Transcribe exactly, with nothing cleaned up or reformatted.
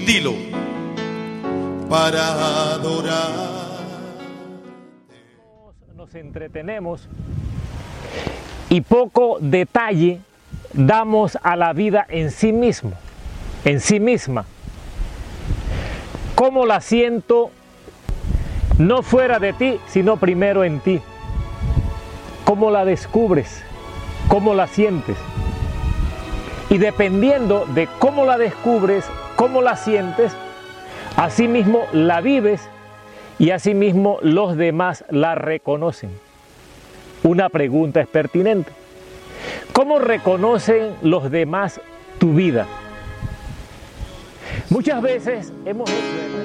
dilo. Para adorar. Nos entretenemos y poco detalle damos a la vida en sí mismo, en sí misma. ¿Cómo la siento? No fuera de ti, sino primero en ti. ¿Cómo la descubres? ¿Cómo la sientes? Y dependiendo de cómo la descubres, cómo la sientes, asimismo la vives y asimismo los demás la reconocen. Una pregunta es pertinente. ¿Cómo reconocen los demás tu vida? Muchas veces hemos hecho